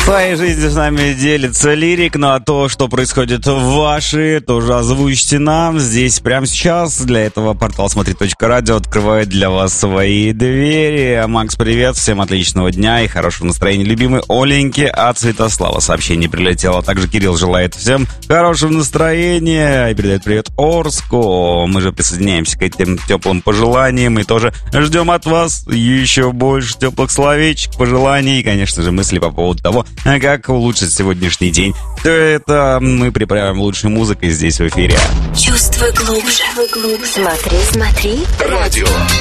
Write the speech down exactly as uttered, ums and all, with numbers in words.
Своей жизнью с нами делится Лирик, ну а то, что происходит в вашей, тоже озвучьте нам здесь прямо сейчас. Для этого портал смотри точка радио открывает для вас свои двери. Макс, привет, всем отличного дня и хорошего настроения, любимый Оленьки от Святослава. Сообщение прилетело. Также Кирилл желает всем хорошего настроения и передает привет Орску. Мы же присоединяемся к этим теплым пожеланиям и тоже ждем от вас еще больше теплых словечек, пожеланий и, конечно же, мыслей по поводу того, как улучшить сегодняшний день. Все это мы приправим лучшей музыкой здесь в эфире. Чувствуй глубже. Смотри, смотри. Радио.